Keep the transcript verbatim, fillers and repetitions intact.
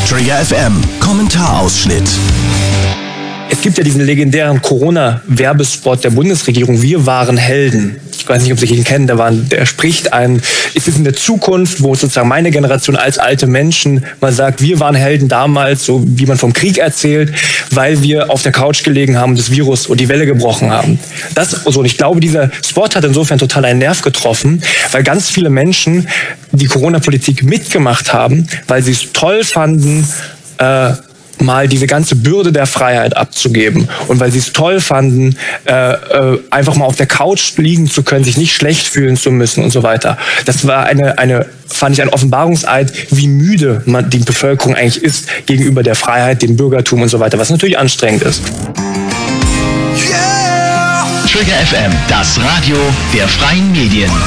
Trigger F M, Kommentarausschnitt. Es gibt ja diesen legendären Corona-Werbespot der Bundesregierung, wir waren Helden. Ich weiß nicht, ob Sie ihn kennen, der, war, der spricht ein, ist es in der Zukunft, wo sozusagen meine Generation als alte Menschen mal sagt, wir waren Helden damals, so wie man vom Krieg erzählt, weil wir auf der Couch gelegen haben, das Virus und die Welle gebrochen haben. Das, also, und ich glaube, dieser Spot hat insofern total einen Nerv getroffen, weil ganz viele Menschen die Corona-Politik mitgemacht haben, weil sie es toll fanden, äh, mal diese ganze Bürde der Freiheit abzugeben und weil sie es toll fanden, äh, äh, einfach mal auf der Couch liegen zu können, sich nicht schlecht fühlen zu müssen und so weiter. Das war eine, eine fand ich ein Offenbarungseid, wie müde man die Bevölkerung eigentlich ist gegenüber der Freiheit, dem Bürgertum und so weiter, was natürlich anstrengend ist. Yeah! Trigger F M, das Radio der freien Medien.